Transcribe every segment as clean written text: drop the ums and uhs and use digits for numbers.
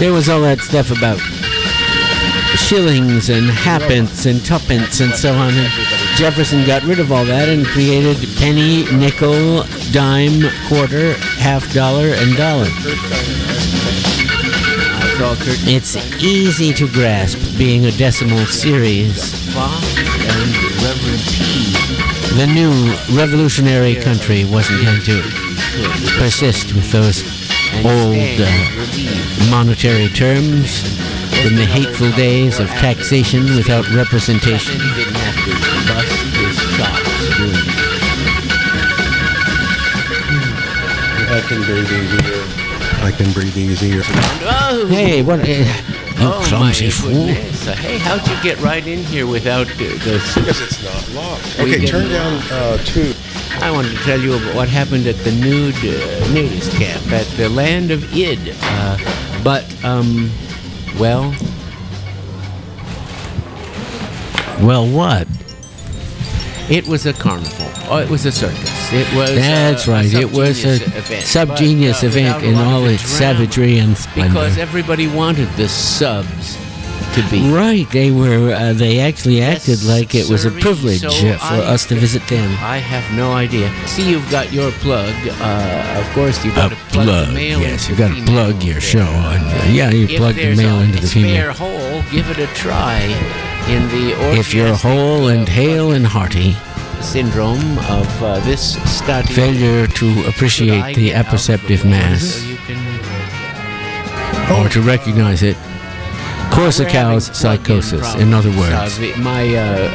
There was all that stuff about shillings and halfpence and tuppence and so on. And Jefferson got rid of all that and created penny, nickel, dime, quarter, $half, and dollar. It's easy to grasp, being a decimal series. The new revolutionary country wasn't going to persist with those old monetary terms from the hateful days of taxation without representation. He didn't have to bust his chops doing it. I can breathe easier. I can breathe easier. Oh, Hey, what? You clumsy fool. Hey, how'd you get right in here without the... Because it's not locked. We Okay, get- turn down 2. I wanted to tell you about what happened at the nudist camp at the land of Id. Well, what? It was a carnival. Oh, it was a circus. It was. That's right. It was a subgenius event in all its savagery and splendor. Because everybody wanted the subs to be. Right, they were. They actually acted like it was a privilege So for us to visit them. I have no idea. See, you've got your plug. Of course, you've got to plug the mail. Yes, you into got to the plug female your show. there. And, yeah, you If plug the there's mail a into the spare female. hole, give it a try. In the If you're orgasmic, whole and hale and hearty, syndrome of this study. failure to appreciate the apperceptive mass So you can or to recognize it, Korsakoff's psychosis. In other words, my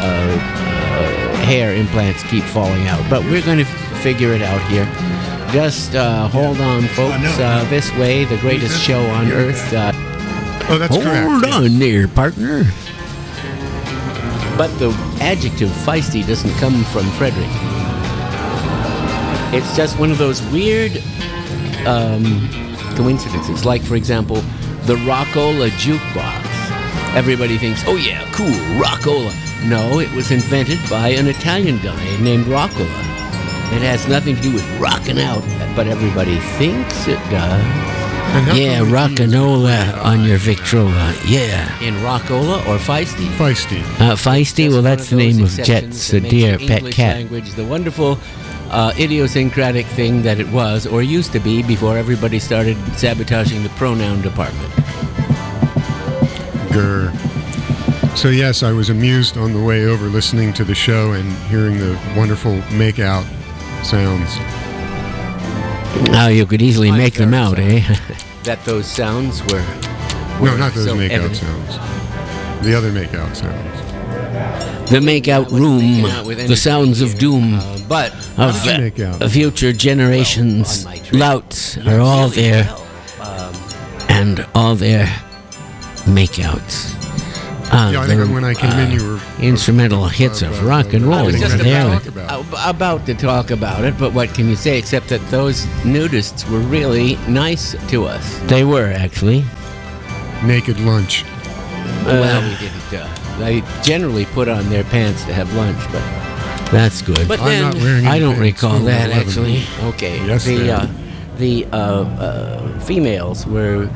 hair implants keep falling out, but we're going to figure it out here. Just hold on, folks. This way, the greatest show on earth. Oh, that's correct. hold on there, partner. But the adjective feisty doesn't come from Frederick. It's just one of those weird coincidences. Like, for example, the Rockola jukebox. Everybody thinks, oh yeah, cool, Rockola. No, it was invented by an Italian guy named Rockola. It has nothing to do with rocking out, but everybody thinks it does. Yeah, rockanola on your Victrola. Yeah. In Rockola or feisty? Feisty. Feisty, well, that's the name of Jet's dear pet English cat. language the wonderful idiosyncratic thing that it was or used to be before everybody started sabotaging the pronoun department. Grr. So yes, I was amused on the way over listening to the show and hearing the wonderful make-out sounds. Now you could easily I'm make them very out, sorry. eh? That those sounds were No, not those so make-out evident. sounds. The other make-out sounds. The make-out room, the sounds of doom but of Make out. future generations. on my trip, Louts are all there, and all their make-outs. Yeah, I think when I came in, you were instrumental hits of rock and I roll was were just there. about to talk about it, but what can you say except that those nudists were really nice to us. They were actually. naked lunch. Well, we didn't. They generally put on their pants to have lunch, but That's good. But I'm then not wearing any I don't pants. recall Oh, that 11. actually. okay. Yes, the females were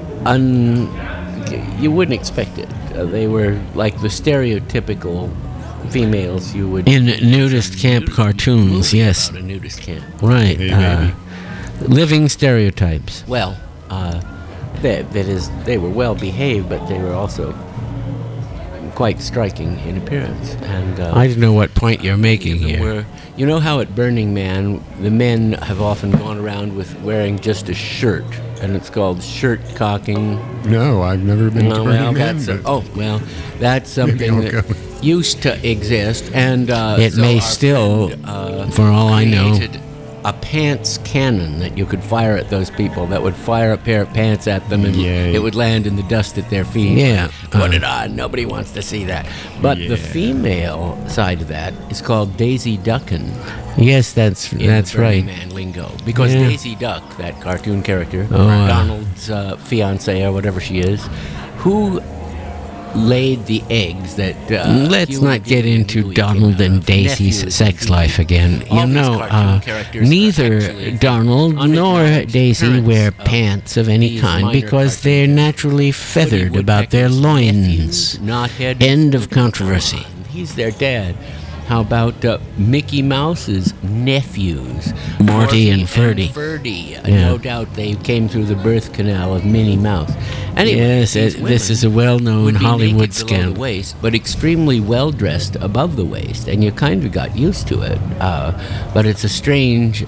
you wouldn't expect it. They were like the stereotypical females you would In nudist camp cartoons, yes, about a nudist camp. right. Hey, baby. Living stereotypes. Well, that is, they were well behaved, but they were also quite striking in appearance. And I don't know what point you're making there here. were, you know how at Burning Man, the men have often gone around with wearing just a shirt, and it's called shirt cocking. No, I've never been to Burning Man. That's something I'll that go. used to exist, and It so may our still, friend, for all I know. created a pants cannon that you could fire at those people that would fire a pair of pants at them and Yay. it would land in the dust at their feet. Yeah, Put it on. Nobody wants to see that. But the female side of that is called Daisy Duckin. Yes, that's in Burning right. Man lingo. Because Yeah. Daisy Duck, that cartoon character, Oh, Donald's fiance or whatever she is, who laid the eggs that. Let's not get into Donald and Daisy's sex life again. You know, neither Donald nor Daisy wear pants of any kind because they're naturally feathered about their loins. End of controversy. He's their dad. How about Mickey Mouse's nephews? Morty and Ferdy. No doubt they came through the birth canal of Minnie Mouse. Anyway, yes, this is a well-known Hollywood scandal. scandal. The waist, but extremely well-dressed above the waist, and you kind of got used to it. But it's a strange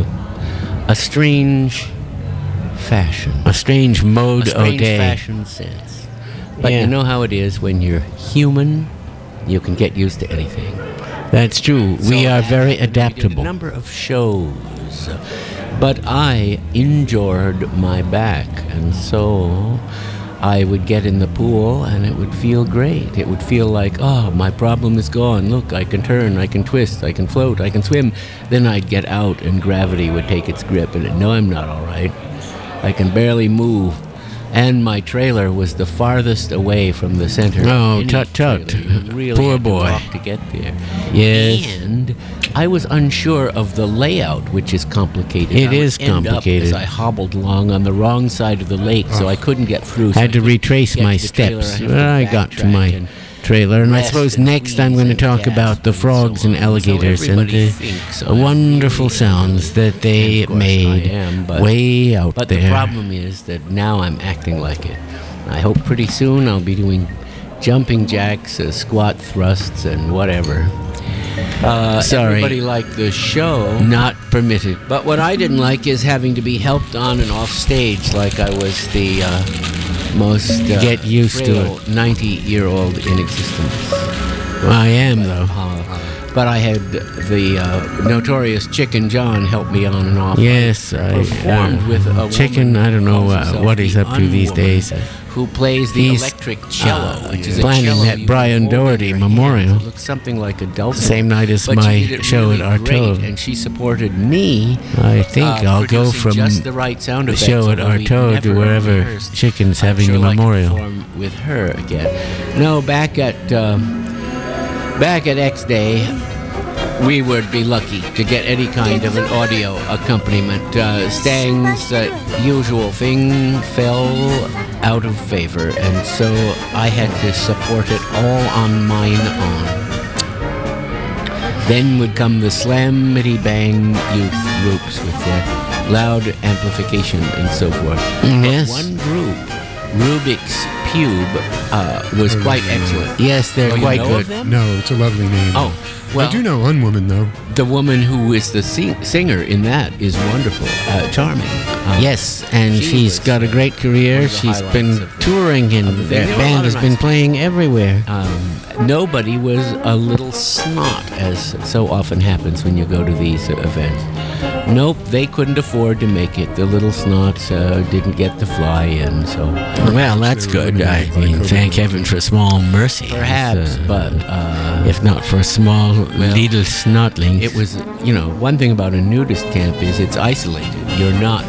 fashion. A strange mode of day. Fashion sense. But you know how it is when you're human, you can get used to anything. That's true. We are very adaptable. We did a number of shows, but I injured my back, and so I would get in the pool and it would feel great. It would feel like, oh, my problem is gone. Look, I can turn, I can twist, I can float, I can swim. Then I'd get out and gravity would take its grip and no, I'm not all right. I can barely move. And my trailer was the farthest away from the center. Oh, tut. Really poor had to boy. walk to get there. Yes. And I was unsure of the layout, which is complicated. It is complicated. As I hobbled along on the wrong side of the lake, so I couldn't get through. I had to retrace my steps. I got to my trailer, and I suppose next I'm going to talk about the frogs and alligators and the wonderful sounds that they made way out but there. The problem is that now I'm acting like it. I hope pretty soon I'll be doing jumping jacks, squat thrusts, and whatever. Sorry. Everybody liked the show. Not permitted. But what I didn't like is having to be helped on and off stage like I was the most get used to it 90-year-old in existence. I am, though. But I had the notorious Chicken John help me on and off. Yes, I performed with a Chicken. I don't know what he's up to these days. Who plays the electric cello, which is planning a cello that Brian Doherty memorial. It looks something like a Delta. Same night as my show at Artaud. And she supported me. I think I'll go from just the right sound the show at Artaud to wherever Chicken's having the memorial. Perform with her again. No, back at X Day, we would be lucky to get any kind of an audio accompaniment. Stang's usual thing fell out of favor, and so I had to support it all on mine own. Then would come the Slamity-Bang youth groups with their loud amplification and so forth. Yes. But one group, Rubik's Cube, was quite excellent. Yes, they're quite good. No, it's a lovely name. Oh, well, I do know one woman, though. The woman who is the singer in that is wonderful, charming. Yes, and she's got a great career. She's been touring, and their band has been playing everywhere. Nobody was a little snot, as so often happens when you go to these events. Nope, they couldn't afford to make it. The little snots didn't get to fly in, so... Well, that's good. I mean, thank heaven for small mercy. Perhaps, but... if not for small little snotlings. It was, one thing about a nudist camp is it's isolated. You're not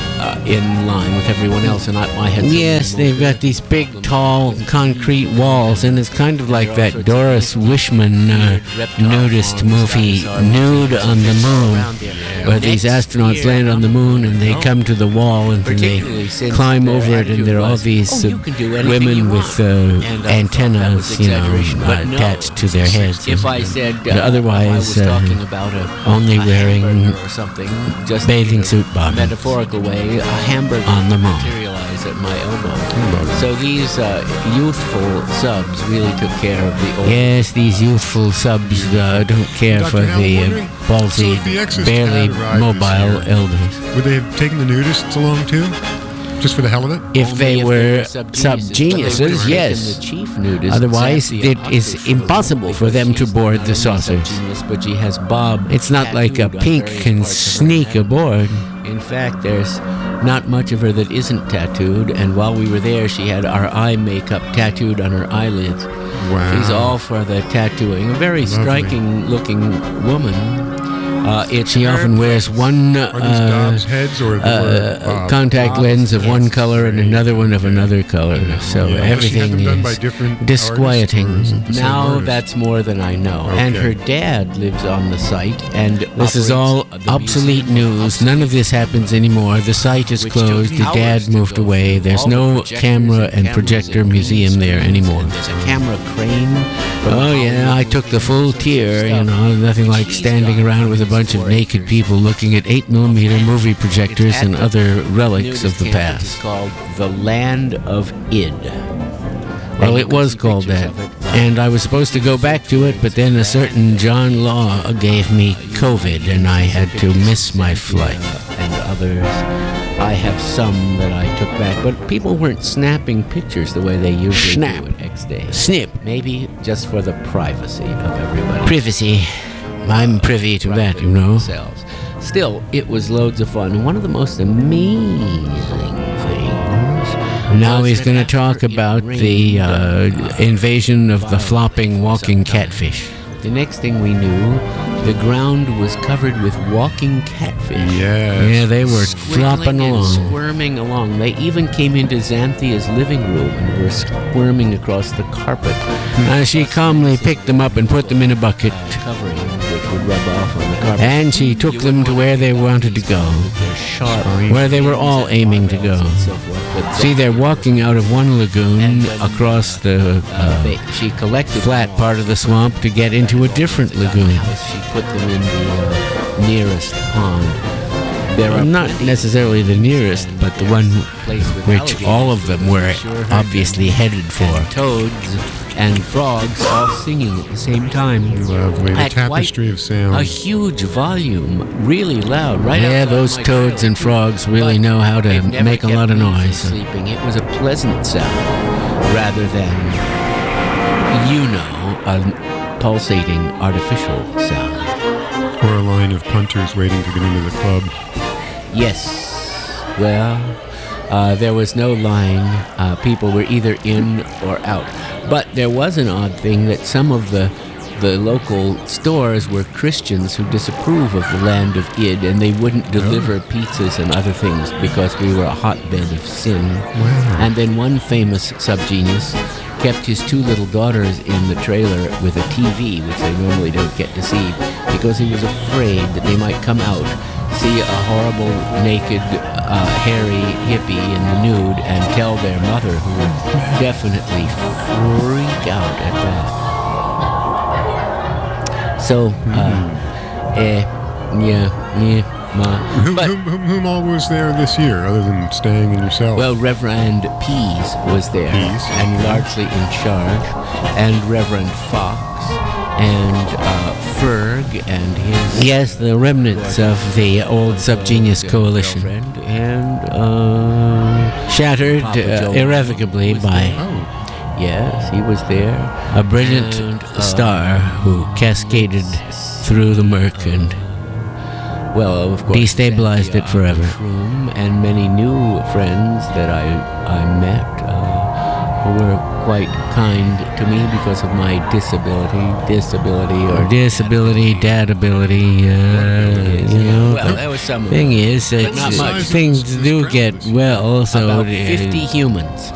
in line with everyone else, and I had... Yes, they've got these big, tall, concrete walls, and it's kind of like that Doris Wishman nudist movie, Nude on the Moon, where these astronauts land on the moon, and they come to the wall, and then they climb over it, and there are all these women with antennas, attached to their heads. If I said otherwise, talking about only wearing or something, just bathing suit bottoms. Metaphorical way, a hamburger on the moon materialized at my elbow. So these youthful subs really took care of the old. Yes, these youthful subs don't care Dr. for the palsy, so if the Exorcist barely had arrived mobile this year, elders. Would they have taken the nudists along too? Just for the hell of it? If they were sub-geniuses, yes. The chief nudist, otherwise, it is impossible for them to board the saucers. But she has Bob. It's not like a pink can sneak aboard. In fact, there's not much of her that isn't tattooed, and while we were there, she had our eye makeup tattooed on her eyelids. Wow. She's all for the tattooing. A very striking-looking woman. She often wears one Are these Dobbs heads or the word Bob? contact lens of one color and another one of another color. So Yeah, does she have everything them done by is different disquieting. artists, or is it the same Now artist? that's more than I know. And Okay. her dad lives on the site, and This is all operates the obsolete Museum of news. None of this happens anymore. The site is which took closed. The hours dad to moved go away. through There's all the no projectors camera and cameras projector green museum there screens, anymore. and there's a camera crane. from Oh yeah, I Hollywood took the full movies and tier, you stuff. know, nothing like She's standing got around with a bunch of for naked actors. people looking at 8mm movie projectors It's and at the other relics nudist of the camp, which past. is called the Land of Id. Well, And it you can was see called pictures that. of it. And I was supposed to go back to it, but then a certain John Law gave me COVID and I had to miss my flight. And others. I have some that I took back, but people weren't snapping pictures the way they usually Snap. do at X Day. Snip. Maybe just for the privacy of everybody. Privacy. I'm privy to that, you know. Themselves. Still, it was loads of fun. One of the most amazing things. Now was he's that going to after talk it about rained, the invasion of the violently flopping for walking some time. catfish. The next thing we knew, the ground was covered with walking catfish. Yeah, they were Squiggling flopping and along. squirming along. They even came into Xanthia's living room and were squirming across the carpet. She calmly picked them up and put them in a bucket. Covering, which would rub off on the carpet. And she took them to where they wanted to go, They're sharp. where they were all aiming to go. And so forth. But See, they're walking out of one lagoon across the she collected flat them all. part of the swamp to get into a different lagoon. She put them in the nearest pond. There are Not plenty necessarily the nearest, but the one place with which alligators, all of them were sure heard obviously headed for. toads and frogs all singing at the same time. Lovely. The At tapestry quite of sound. A huge volume, really loud. Right Yeah, outside those my toads car. and frogs really But know how to it never make a kept lot of me from noise. Sleeping. It was a pleasant sound rather than, a pulsating artificial sound. Or a line of punters waiting to get into the club. Yes. Well, there was no line. People were either in or out. But there was an odd thing that some of the local stores were Christians who disapprove of the Land of Id, and they wouldn't deliver pizzas and other things because we were a hotbed of sin. Wow. And then one famous subgenius kept his two little daughters in the trailer with a TV, which they normally don't get to see, because he was afraid that they might come out, see a horrible, naked, hairy hippie in the nude, and tell their mother, who would definitely freak out at that. So, but Whom all was there this year, other than staying and yourself? well, Reverend Pease was there, Pease. and largely in charge, and Reverend Fox, and Ferg, and his Yes, the remnants of the old subgenius coalition. girlfriend, and Shattered Papa Joe irrevocably was by there. Yes, he was there. a brilliant And, star who cascaded through the murk and Well, of course, Destabilized it forever. Room, and many new friends that I met who were quite kind to me because of my disability or disability, dadability, you know. Well, the that was some of thing it. is, But not much. things do get well, so About 50 humans.